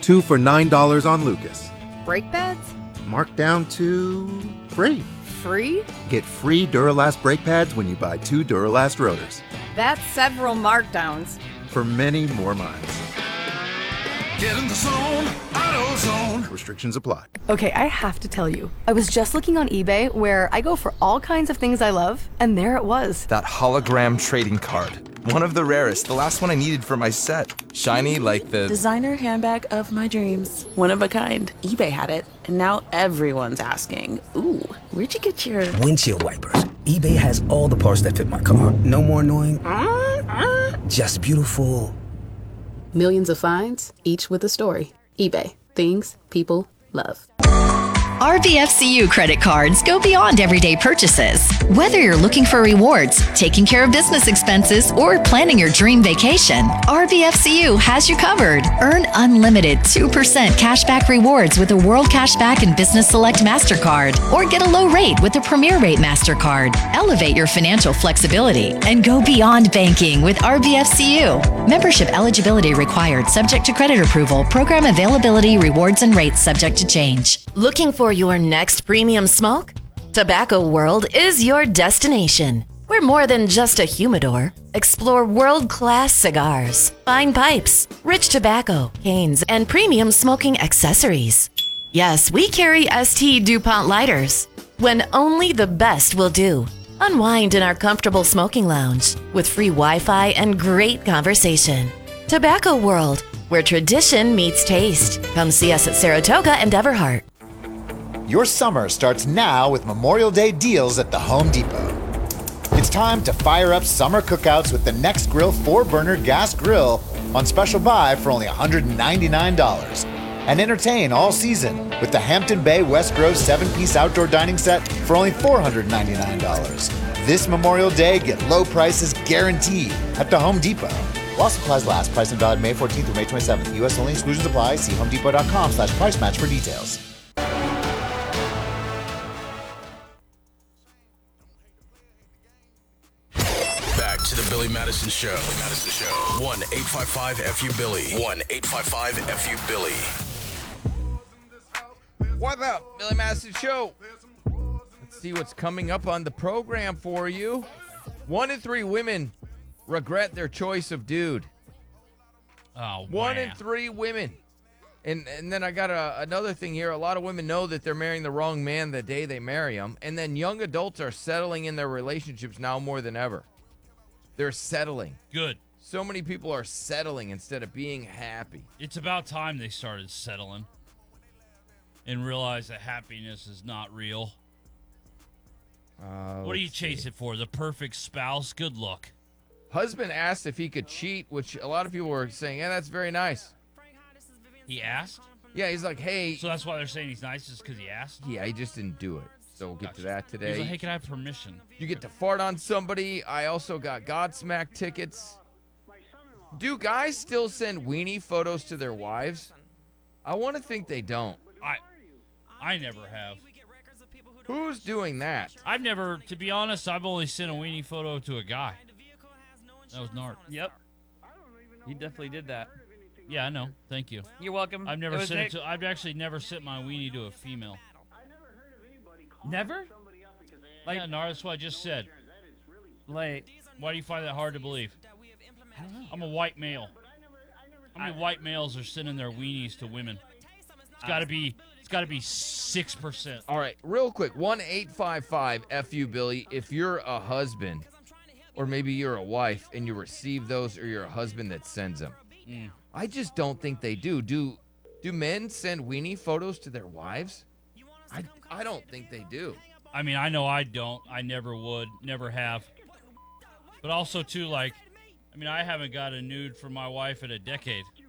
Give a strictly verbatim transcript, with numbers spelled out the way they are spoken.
Two for nine dollars on Lucas. Brake pads? Marked down to free. Free? Get free Duralast brake pads when you buy two Duralast rotors. That's several markdowns. For many more miles. Get in the zone, AutoZone. Restrictions apply. Okay, I have to tell you, I was just looking on eBay where I go for all kinds of things I love, and there it was. That hologram trading card. One of the rarest, the last one I needed for my set. Shiny like the... designer handbag of my dreams. One of a kind. eBay had it, and now everyone's asking, ooh, where'd you get your... windshield wipers. eBay has all the parts that fit my car. No more annoying, just beautiful. Millions of finds, each with a story. eBay. Things people love. R B F C U credit cards go beyond everyday purchases. Whether you're looking for rewards, taking care of business expenses, or planning your dream vacation, R B F C U has you covered. Earn unlimited two percent cashback rewards with a World Cashback and Business Select MasterCard, or get a low rate with a Premier Rate MasterCard. Elevate your financial flexibility and go beyond banking with R B F C U. Membership eligibility required, subject to credit approval. Program availability, rewards, and rates subject to change. Looking for your next premium smoke? Tobacco World is your destination. We're more than just a humidor. Explore world-class cigars, fine pipes, rich tobacco, canes, and premium smoking accessories. Yes, we carry S T DuPont lighters. When only the best will do. Unwind in our comfortable smoking lounge with free Wi-Fi and great conversation. Tobacco World, where tradition meets taste. Come see us at Saratoga and Everhart. Your summer starts now with Memorial Day deals at the Home Depot. It's time to fire up summer cookouts with the Nextgrill four-burner gas grill on special buy for only one hundred ninety-nine dollars. And entertain all season with the Hampton Bay West Grove seven-piece outdoor dining set for only four hundred ninety-nine dollars. This Memorial Day, get low prices guaranteed at the Home Depot. While supplies last, price and valid May fourteenth through May twenty-seventh. U S only, exclusions apply. See homedepot.com slash price match for details. To the Billy Madison Show. Billy Madison Show. one eight five five F U Billy. one eight five five F U Billy. What's up, Billy Madison Show? Let's see what's coming up on the program for you. One in three women regret their choice of dude. Oh, One man. in three women. And and then I got a, another thing here. A lot of women know that they're marrying the wrong man the day they marry him. And then young adults are settling in their relationships now more than ever. They're settling. Good. So many people are settling instead of being happy. It's about time they started settling and realized that happiness is not real. Uh, what are you chasing for? The perfect spouse? Good luck. Husband asked if he could cheat, which a lot of people were saying, yeah, that's very nice. He asked? Yeah, he's like, hey. So that's why they're saying he's nice, just because he asked? Yeah, he just didn't do it. So we'll get Gotcha. to that today. He's like, hey, can I have permission? You get to fart on somebody. I also got Godsmack tickets. Do guys still send weenie photos to their wives? I want to think they don't. I I never have. Who's doing that? I've never, to be honest, I've only sent a weenie photo to a guy. That was Nart. Yep. He definitely did that. Yeah, I know. Thank you. You're welcome. I've never It was sent Nick. it to, I've actually never sent my weenie to a female. Never? Like, yeah, Nart, that's what I just said. Like, why do you find that hard to believe? I'm a white male. How many white males are sending their weenies to women? It's got to be. It's got to be six percent. All right, real quick, one eight five five F U Billy. If you're a husband, or maybe you're a wife and you receive those, or you're a husband that sends them, mm. I just don't think they do. Do do men send weenie photos to their wives? I I don't think they do. I mean, I know I don't. I never would. Never have. But also, too, like, I mean, I haven't got a nude from my wife in a decade.